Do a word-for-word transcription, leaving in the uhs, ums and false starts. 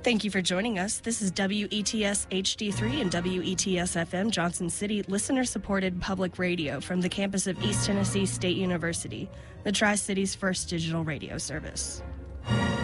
Thank you for joining us. This is W E T S H D three and W E T S F M Johnson City, listener-supported public radio from the campus of East Tennessee State University, the Tri-City's first digital radio service.